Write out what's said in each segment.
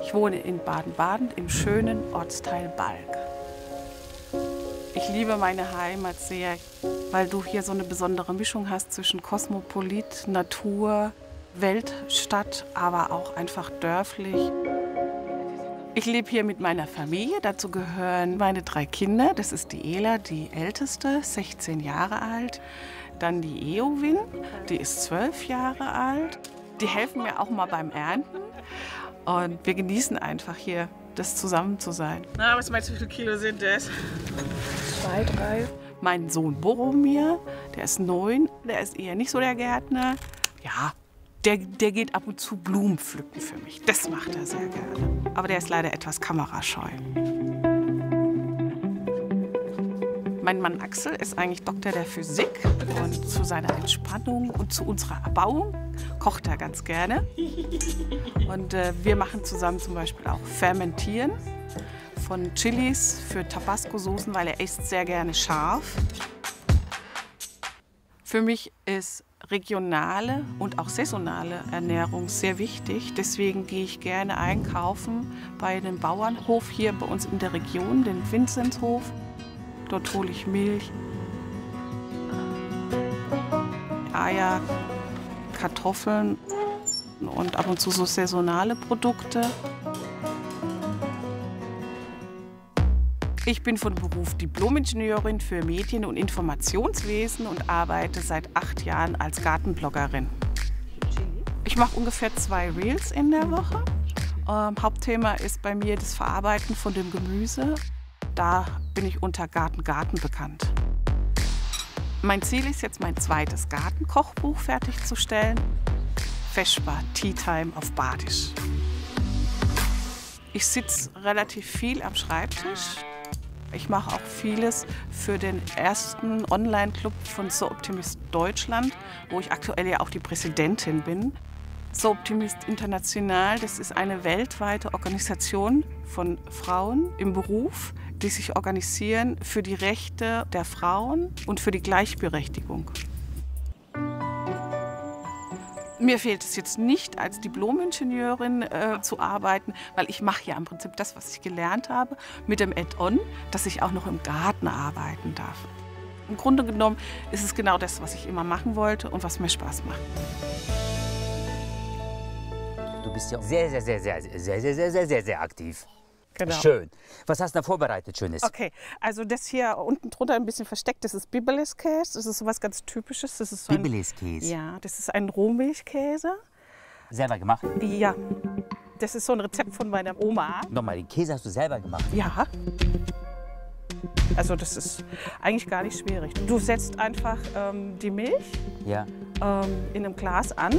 Ich wohne in Baden-Baden im schönen Ortsteil Balk. Ich liebe meine Heimat sehr, weil du hier so eine besondere Mischung hast zwischen Kosmopolit, Natur, Weltstadt, aber auch einfach dörflich. Ich lebe hier mit meiner Familie. Dazu gehören meine 3 Kinder. Das ist die Ela, die älteste, 16 Jahre alt. Dann die Eowyn, die ist 12 Jahre alt. Die helfen mir auch mal beim Ernten. Und wir genießen einfach hier, das zusammen zu sein. Na, was meinst du, wie viele Kilo sind das? 2, 3. Mein Sohn Boromir, der ist 9. Der ist eher nicht so der Gärtner. Ja, der geht ab und zu Blumen pflücken für mich. Das macht er sehr gerne. Aber der ist leider etwas kamerascheu. Mein Mann Axel ist eigentlich Doktor der Physik. Und zu seiner Entspannung und zu unserer Erbauung kocht er ganz gerne. Und wir machen zusammen zum Beispiel auch Fermentieren von Chilis für Tabasco-Soßen, weil er isst sehr gerne scharf. Für mich ist regionale und auch saisonale Ernährung sehr wichtig. Deswegen gehe ich gerne einkaufen bei einem Bauernhof hier bei uns in der Region, den Vinzenzhof. Dort hole ich Milch, Eier, Kartoffeln und ab und zu so saisonale Produkte. Ich bin von Beruf Diplom-Ingenieurin für Medien- und Informationswesen und arbeite seit 8 Jahren als Gartenbloggerin. Ich mache ungefähr 2 Reels in der Woche. Hauptthema ist bei mir das Verarbeiten von dem Gemüse. Da bin ich unter Garten bekannt. Mein Ziel ist jetzt, mein 2. Gartenkochbuch fertigzustellen. Feschbar Tea Time auf Badisch. Ich sitze relativ viel am Schreibtisch. Ich mache auch vieles für den ersten Online-Club von So Optimist Deutschland, wo ich aktuell ja auch die Präsidentin bin. So Optimist International, das ist eine weltweite Organisation von Frauen im Beruf, die sich organisieren für die Rechte der Frauen und für die Gleichberechtigung. Mir fehlt es jetzt nicht, als Diplom-Ingenieurin zu arbeiten, weil ich mache ja im Prinzip das, was ich gelernt habe, mit dem Add-on, dass ich auch noch im Garten arbeiten darf. Im Grunde genommen ist es genau das, was ich immer machen wollte und was mir Spaß macht. Du bist ja sehr aktiv. Genau. Schön. Was hast du da vorbereitet, Schönes? Okay, also das hier unten drunter ein bisschen versteckt, das ist Bibeleskäse. Das ist so was ganz Typisches. Das ist so Bibeleskäse? Ja, das ist ein Rohmilchkäse. Selber gemacht? Ja, das ist so ein Rezept von meiner Oma. Nochmal, den Käse hast du selber gemacht? Ja. Also das ist eigentlich gar nicht schwierig. Du setzt einfach die Milch Ja. In einem Glas an.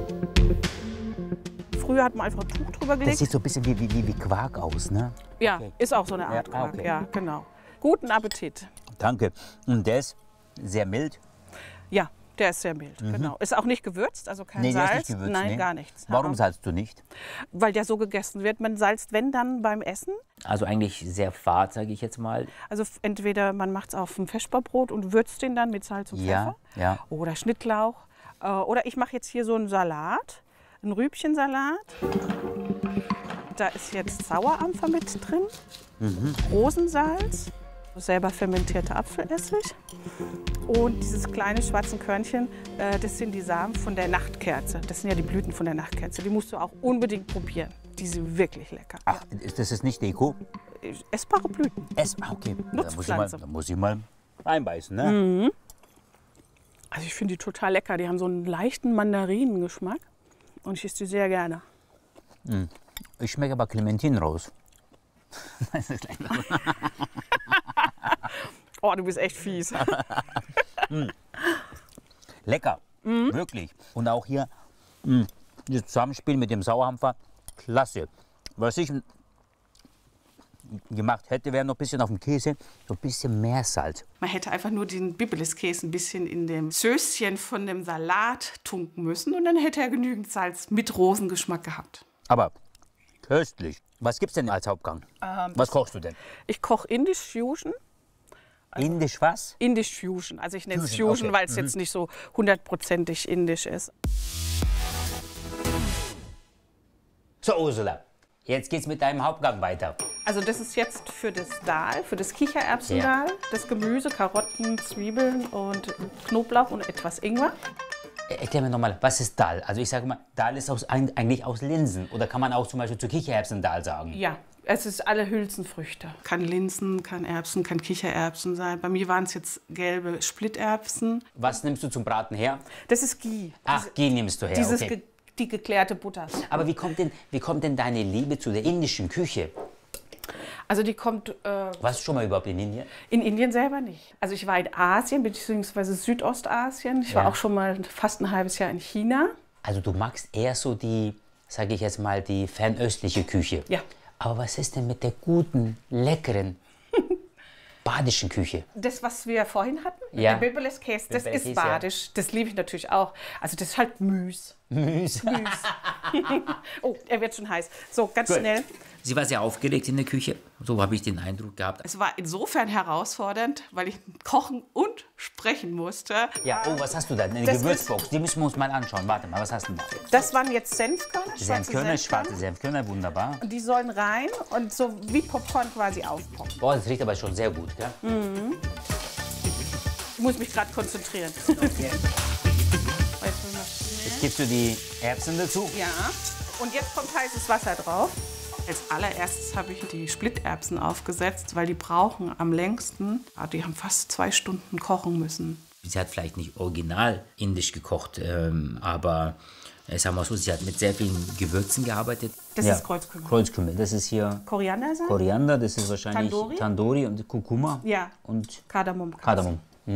Früher hat man einfach ein Tuch drüber gelegt. Das sieht so ein bisschen wie Quark aus, ne? Ja, Okay. ist auch so eine Art Ja, Quark. okay. Ja, genau. Guten Appetit. Danke. Und der ist sehr mild? Ja, der ist sehr mild, genau. Ist auch nicht gewürzt, also kein Nee, der Salz. ist nicht gewürzt, Nein, nee. gar nichts. Warum salzt du nicht? Weil der so gegessen wird. Man salzt, wenn dann beim Essen. Also eigentlich sehr fad, sage ich jetzt mal. Also entweder man macht es auf ein Feschbarbrot und würzt den dann mit Salz und Ja, Pfeffer. ja. Oder Schnittlauch. Oder ich mache jetzt hier so einen Salat, einen Rübchensalat. Da ist jetzt Sauerampfer mit drin, Rosensalz, selber fermentierter Apfelessig und dieses kleine schwarze Körnchen, das sind die Samen von der Nachtkerze. Das sind ja die Blüten von der Nachtkerze. Die musst du auch unbedingt probieren. Die sind wirklich lecker. Ach, das ist nicht Deko? Essbare Blüten. Okay. Nutzpflanze. Da muss ich mal reinbeißen, ne? Also ich finde die total lecker. Die haben so einen leichten Mandarinengeschmack und ich esse die sehr gerne. Ich schmecke aber Clementinen raus. Oh, du bist echt fies. Lecker, wirklich. Und auch hier das Zusammenspiel mit dem Sauerhampfer, klasse. Was ich gemacht hätte, wäre noch ein bisschen auf dem Käse, so ein bisschen mehr Salz. Man hätte einfach nur den Bibeleskäse ein bisschen in dem Söschen von dem Salat tunken müssen und dann hätte er genügend Salz mit Rosengeschmack gehabt. Aber köstlich. Was gibt's denn als Hauptgang? Was kochst du denn? Ich koche Indisch Fusion. Indisch was? Indisch Fusion. Also ich nenne es Fusion, Fusion, okay. weil es jetzt nicht so 100%ig indisch ist. So, Ursula, Jetzt geht's mit deinem Hauptgang weiter. Also das ist jetzt für das Dahl, für das Kichererbsendahl, das Gemüse, Karotten, Zwiebeln und Knoblauch und etwas Ingwer. Erklär mir nochmal, was ist Dahl? Also ich sage mal, Dahl ist eigentlich aus Linsen. Oder kann man auch zum Beispiel zu Kichererbsen Dahl sagen? Ja, es ist alle Hülsenfrüchte. Kann Linsen, kann Erbsen, kann Kichererbsen sein. Bei mir waren es jetzt gelbe Splitterbsen. Was nimmst du zum Braten her? Das ist Ghee. Ach, Ghee nimmst du her, okay. Die geklärte Butter. Aber wie kommt denn deine Liebe zu der indischen Küche? Also die kommt... Warst du schon mal überhaupt in Indien? In Indien selber nicht. Also ich war in Asien, beziehungsweise Südostasien. Ich war auch schon mal fast ein halbes Jahr in China. Also du magst eher so die, sage ich jetzt mal, die fernöstliche Küche. Ja. Aber was ist denn mit der guten, leckeren badischen Küche? Das, was wir vorhin hatten, Ja. der Bibeleskäse, das Bibeleskäse, ist badisch. Das liebe ich natürlich auch. Also das ist halt Müs. Müs. Oh, er wird schon heiß. So, ganz Gut. schnell. Sie war sehr aufgeregt in der Küche. So habe ich den Eindruck gehabt. Es war insofern herausfordernd, weil ich kochen und sprechen musste. Ja, oh, was hast du da? Eine Das Gewürzbox. Die müssen wir uns mal anschauen. Warte mal, was hast du denn da? Das waren jetzt Senfkörner, Senfkörner, schwarze Senfkörner, wunderbar. Und die sollen rein und so wie Popcorn quasi aufpoppen. Boah, das riecht aber schon sehr gut, gell? Ich muss mich gerade konzentrieren. Jetzt gibst du die Erbsen dazu. Ja, und jetzt kommt heißes Wasser drauf. Als allererstes habe ich die Splitterbsen aufgesetzt, weil die brauchen am längsten. Die haben fast 2 Stunden kochen müssen. Sie hat vielleicht nicht original indisch gekocht, aber sagen wir mal so, sie hat mit sehr vielen Gewürzen gearbeitet. Das ist Kreuzkümmel. Kreuzkümmel, das ist hier Koriander? Koriander, das ist wahrscheinlich Tandoori? Tandoori und Kurkuma. Ja. Und Kardamom. Kardamom.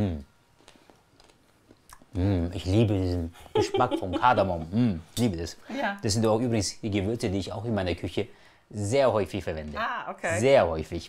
Ich liebe diesen Geschmack vom Kardamom. Ich liebe das. Ja. Das sind auch übrigens die Gewürze, die ich auch in meiner Küche sehr häufig verwende. Ah, okay. Sehr häufig.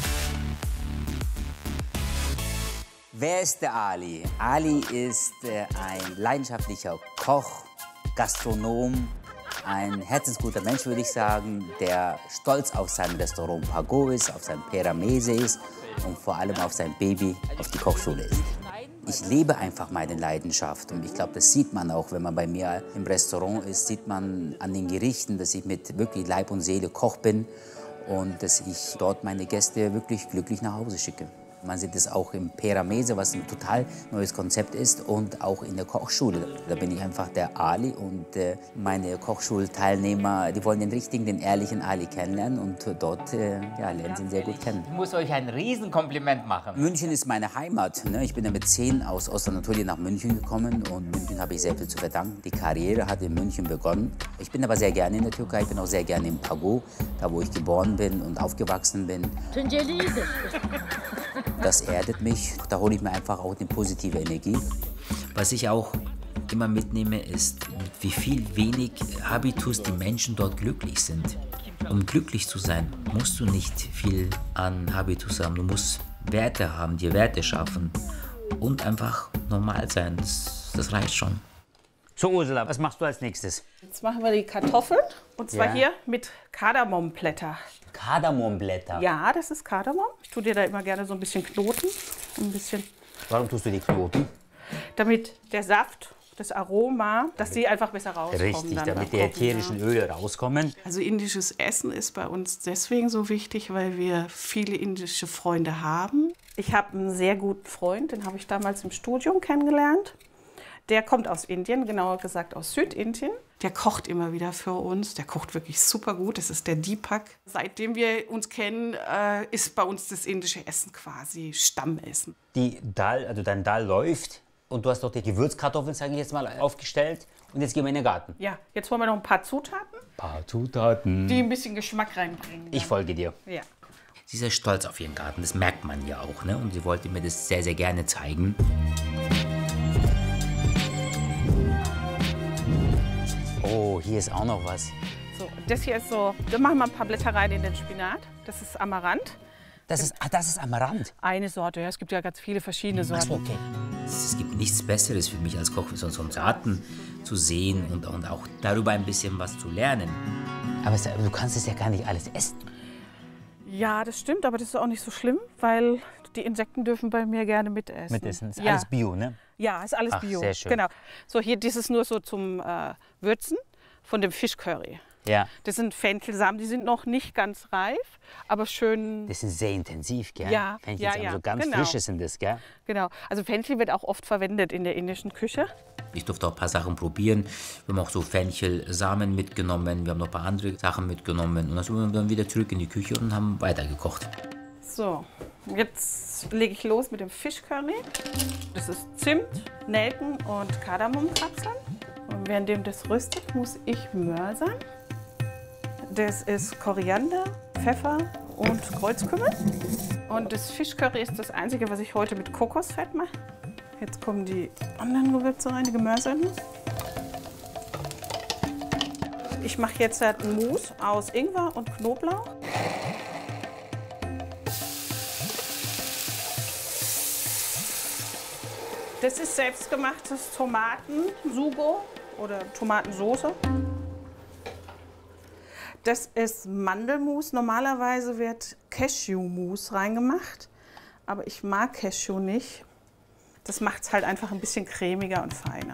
Wer ist der Ali? Ali ist ein leidenschaftlicher Koch, Gastronom, ein herzensguter Mensch, würde ich sagen, der stolz auf sein Restaurant Pago ist, auf sein Pera Mese ist und vor allem auf sein Baby, auf die Kochschule ist. Ich lebe einfach meine Leidenschaft und ich glaube, das sieht man auch, wenn man bei mir im Restaurant ist, sieht man an den Gerichten, dass ich mit wirklich Leib und Seele Koch bin und dass ich dort meine Gäste wirklich glücklich nach Hause schicke. Man sieht es auch im Pera Mese, was ein total neues Konzept ist, und auch in der Kochschule. Da bin ich einfach der Ali und meine Kochschulteilnehmer, die wollen den richtigen, den ehrlichen Ali kennenlernen und dort lernen sie ihn sehr gut kennen. Ich muss euch ein Riesenkompliment machen. München ist meine Heimat. Ne? Ich bin ja mit 10 aus Ostanatolien nach München gekommen und München habe ich sehr viel zu verdanken. Die Karriere hat in München begonnen. Ich bin aber sehr gerne in der Türkei, ich bin auch sehr gerne in Pago, da wo ich geboren bin und aufgewachsen bin. Das erdet mich, da hole ich mir einfach auch eine positive Energie. Was ich auch immer mitnehme, ist, mit wie viel wenig Habitus die Menschen dort glücklich sind. Um glücklich zu sein, musst du nicht viel an Habitus haben. Du musst Werte haben, dir Werte schaffen und einfach normal sein. Das reicht schon. So, Ursula, was machst du als nächstes? Jetzt machen wir die Kartoffeln und zwar Ja. hier mit Kardamomblätter. Kardamomblätter. Ja, das ist Kardamom. Ich tue dir da immer gerne so ein bisschen Knoten, ein bisschen, Warum tust du die Knoten? damit der Saft, das Aroma, dass die einfach besser rauskommen. Richtig, dann damit die beim Kochen, ätherischen Öle rauskommen. Also indisches Essen ist bei uns deswegen so wichtig, weil wir viele indische Freunde haben. Ich habe einen sehr guten Freund, den habe ich damals im Studium kennengelernt. Der kommt aus Indien, genauer gesagt aus Südindien. Der kocht immer wieder für uns. Der kocht wirklich super gut. Das ist der Deepak. Seitdem wir uns kennen, ist bei uns das indische Essen quasi Stammessen. Die Dal, also dein Dal läuft und du hast doch die Gewürzkartoffeln, sage ich jetzt mal, aufgestellt. Und jetzt gehen wir in den Garten. Ja, jetzt wollen wir noch ein paar Zutaten, Ein paar Zutaten. die ein bisschen Geschmack reinbringen. Ich folge dir. Ja. Sie ist sehr stolz auf ihren Garten, das merkt man ja auch. Ne? Und sie wollte mir das sehr, sehr gerne zeigen. Oh, hier ist auch noch was. So, das hier ist so, da machen wir ein paar Blätter rein in den Spinat. Das ist Amaranth. Das ist Amaranth. Eine Sorte, ja. Es gibt ja ganz viele verschiedene Ach so, Sorten. okay. Es gibt nichts Besseres für mich als Koch, so einen Garten zu sehen und auch darüber ein bisschen was zu lernen. Aber du kannst es ja gar nicht alles essen. Ja, das stimmt, aber das ist auch nicht so schlimm, weil die Insekten dürfen bei mir gerne mitessen. Mitessen. Ist Ja. alles Bio, ne? Ja, ist alles Ach, Bio. sehr schön. Genau. So, hier, das ist nur so zum Würzen von dem Fischcurry. Ja. Das sind Fenchelsamen, die sind noch nicht ganz reif, aber schön. Das ist sehr intensiv, gell? Ja, Fenchelsamen, ja, so ganz genau. frische sind das, gell? Genau. Also Fenchel wird auch oft verwendet in der indischen Küche. Ich durfte auch ein paar Sachen probieren. Wir haben auch so Fenchelsamen mitgenommen, wir haben noch ein paar andere Sachen mitgenommen. Und dann sind wir dann wieder zurück in die Küche und haben weitergekocht. So, jetzt lege ich los mit dem Fischcurry. Das ist Zimt, Nelken und Kardamomkapseln. Und währenddem das röstet, muss ich mörsern. Das ist Koriander, Pfeffer und Kreuzkümmel. Und das Fischcurry ist das Einzige, was ich heute mit Kokosfett mache. Jetzt kommen die anderen Gewürze rein, die gemörserten. Ich mache jetzt einen Mousse aus Ingwer und Knoblauch. Das ist selbstgemachtes Tomatensugo oder Tomatensoße. Das ist Mandelmus. Normalerweise wird Cashewmus reingemacht, aber ich mag Cashew nicht. Das macht es halt einfach ein bisschen cremiger und feiner.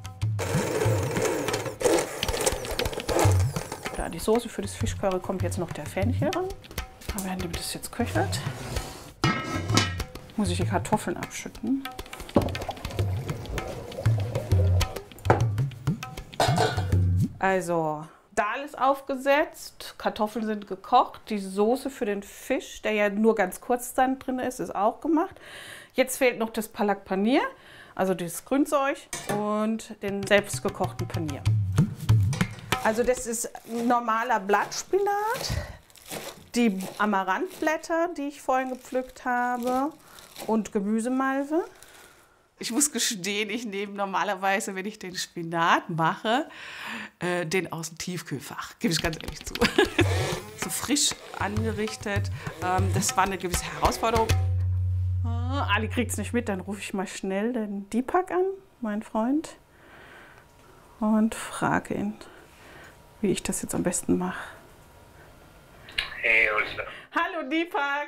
Da die Soße für das Fischcurry kommt jetzt noch der Fenchel ran. Aber während das jetzt köchelt, muss ich die Kartoffeln abschütten. Also, Dahl ist aufgesetzt, Kartoffeln sind gekocht, die Soße für den Fisch, der ja nur ganz kurz dann drin ist, ist auch gemacht. Jetzt fehlt noch das Palak Paneer, also das Grünzeug und den selbstgekochten Paneer. Also das ist normaler Blattspinat, die Amaranthblätter, die ich vorhin gepflückt habe und Gemüsemalve. Ich muss gestehen, ich nehme normalerweise, wenn ich den Spinat mache, den aus dem Tiefkühlfach, gebe ich ganz ehrlich zu. So frisch angerichtet, das war eine gewisse Herausforderung. Ali kriegt es nicht mit, dann rufe ich mal schnell den Deepak an, meinen Freund, und frage ihn, wie ich das jetzt am besten mache. Hey, Ursula. Hallo Deepak!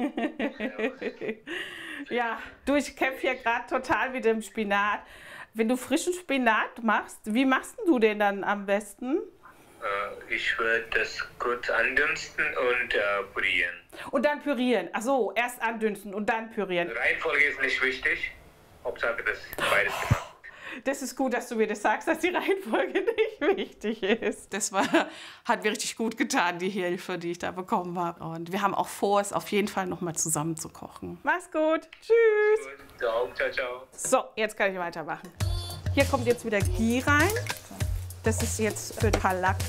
Ja, du, ich kämpfe hier gerade total mit dem Spinat. Wenn du frischen Spinat machst, wie machst du den dann am besten? Ich würde das kurz andünsten und pürieren. Und dann pürieren. Ach so, erst andünsten und dann pürieren. Reihenfolge ist nicht wichtig. Hauptsache, dass beides gemacht wird. Das ist gut, dass du mir das sagst, dass die Reihenfolge nicht wichtig ist. Das hat mir richtig gut getan, die Hilfe, die ich da bekommen habe. Und wir haben auch vor, es auf jeden Fall noch mal zusammen zu kochen. Mach's gut. Tschüss. Gut. Ciao, ciao, ciao. So, jetzt kann ich weitermachen. Hier kommt jetzt wieder Ghee rein. Das ist jetzt für Palak